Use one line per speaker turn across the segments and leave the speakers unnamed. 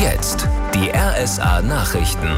jetzt die RSA Nachrichten.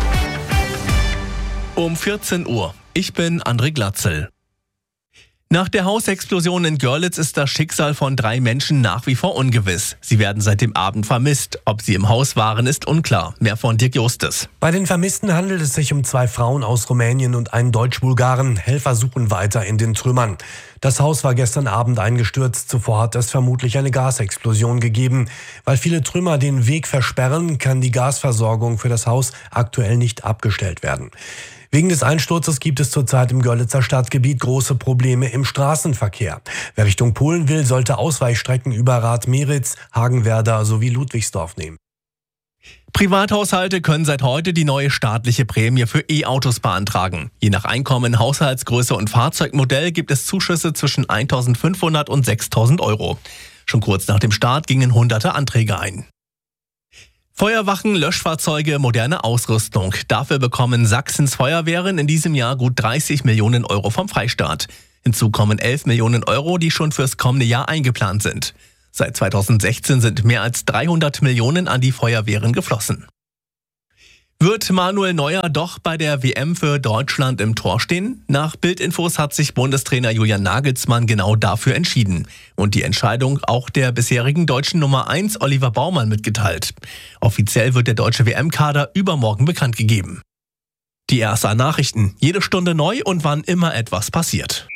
Um 14 Uhr. Ich bin André Glatzel. Nach der Hausexplosion in Görlitz ist das Schicksal von 3 Menschen nach wie vor ungewiss. Sie werden seit dem Abend vermisst. Ob sie im Haus waren, ist unklar. Mehr von Dirk Justes.
Bei den Vermissten handelt es sich um 2 Frauen aus Rumänien und einen Deutsch-Bulgaren. Helfer suchen weiter in den Trümmern. Das Haus war gestern Abend eingestürzt. Zuvor hat es vermutlich eine Gasexplosion gegeben. Weil viele Trümmer den Weg versperren, kann die Gasversorgung für das Haus aktuell nicht abgestellt werden. Wegen des Einsturzes gibt es zurzeit im Görlitzer Stadtgebiet große Probleme im Straßenverkehr. Wer Richtung Polen will, sollte Ausweichstrecken über Rath-Meritz, Hagenwerder sowie Ludwigsdorf nehmen.
Privathaushalte können seit heute die neue staatliche Prämie für E-Autos beantragen. Je nach Einkommen, Haushaltsgröße und Fahrzeugmodell gibt es Zuschüsse zwischen 1.500 und 6.000 Euro. Schon kurz nach dem Start gingen hunderte Anträge ein. Feuerwachen, Löschfahrzeuge, moderne Ausrüstung. Dafür bekommen Sachsens Feuerwehren in diesem Jahr gut 30 Millionen Euro vom Freistaat. Hinzu kommen 11 Millionen Euro, die schon fürs kommende Jahr eingeplant sind. Seit 2016 sind mehr als 300 Millionen an die Feuerwehren geflossen. Wird Manuel Neuer doch bei der WM für Deutschland im Tor stehen? Nach Bild-Infos hat sich Bundestrainer Julian Nagelsmann genau dafür entschieden. Und die Entscheidung auch der bisherigen deutschen Nummer 1 Oliver Baumann mitgeteilt. Offiziell wird der deutsche WM-Kader übermorgen bekannt gegeben. Die RSA Nachrichten. Jede Stunde neu und wann immer etwas passiert.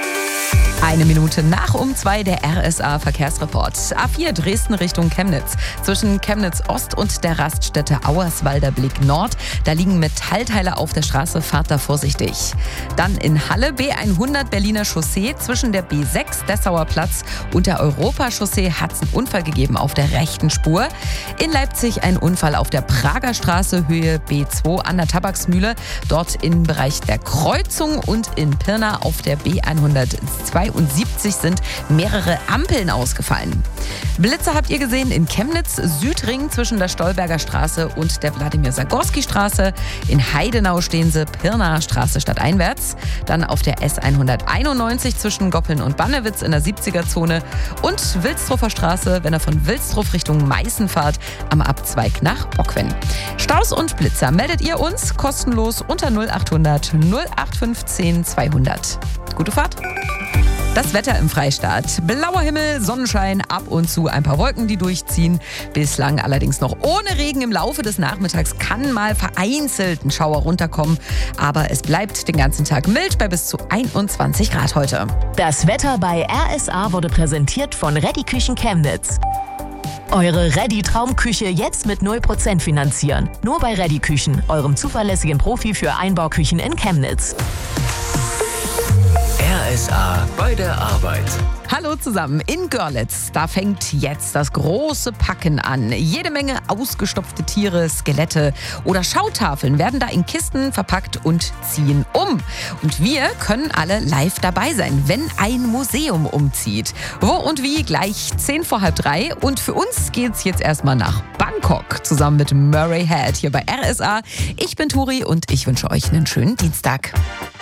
1 Minute nach um 2 der RSA Verkehrsreport. A4 Dresden Richtung Chemnitz. Zwischen Chemnitz Ost und der Raststätte Auerswalder Blick Nord. Da liegen Metallteile auf der Straße, fahrt da vorsichtig. Dann in Halle B100 Berliner Chaussee. Zwischen der B6 Dessauer Platz und der Europachaussee hat es einen Unfall gegeben auf der rechten Spur. In Leipzig ein Unfall auf der Prager Straße, Höhe B2 an der Tabaksmühle. Dort im Bereich der Kreuzung und in Pirna auf der B172 sind mehrere Ampeln ausgefallen. Blitze habt ihr gesehen in Chemnitz, Südring zwischen der Stolberger Straße und der Wladimir-Sagorski-Straße. In Heidenau stehen sie, Pirnaer Straße stadteinwärts. Dann auf der S191 zwischen Goppeln und Bannewitz in der 70er-Zone. Und Wilsdruffer Straße, wenn ihr von Wilsdruf Richtung Meißen fahrt, am Abzweig nach Bockwen. Staus und Blitzer meldet ihr uns kostenlos unter 0800 0815 200. Gute Fahrt! Das Wetter im Freistaat. Blauer Himmel, Sonnenschein, ab und zu ein paar Wolken, die durchziehen. Bislang allerdings noch ohne Regen. Im Laufe des Nachmittags kann mal vereinzelt ein Schauer runterkommen. Aber es bleibt den ganzen Tag mild bei bis zu 21 Grad heute.
Das Wetter bei RSA wurde präsentiert von Reddy Küchen Chemnitz. Eure Reddy Traumküche jetzt mit 0% finanzieren. Nur bei Reddy Küchen, eurem zuverlässigen Profi für Einbauküchen in Chemnitz.
RSA bei der Arbeit.
Hallo zusammen, in Görlitz, da fängt jetzt das große Packen an. Jede Menge ausgestopfte Tiere, Skelette oder Schautafeln werden da in Kisten verpackt und ziehen um. Und wir können alle live dabei sein, wenn ein Museum umzieht. Wo und wie gleich 2:10 und für uns geht's jetzt erstmal nach Bangkok zusammen mit Murray Head hier bei RSA. Ich bin Turi und ich wünsche euch einen schönen Dienstag.